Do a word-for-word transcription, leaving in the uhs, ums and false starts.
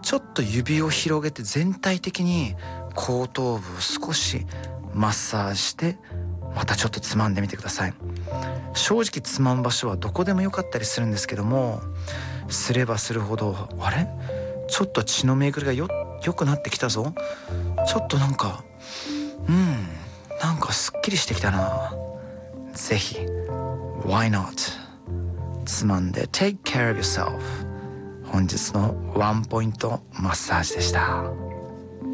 ちょっと指を広げて全体的に後頭部を少しマッサージして、またちょっとつまんでみてください。正直つまむ場所はどこでもよかったりするんですけども、すればするほどあれちょっと血の巡りがよ良くなってきたぞ、ちょっとなんかうんなんかすっきりしてきたな。ぜひ Why not つまんで Take care of yourself。 本日のワンポイントマッサージでした。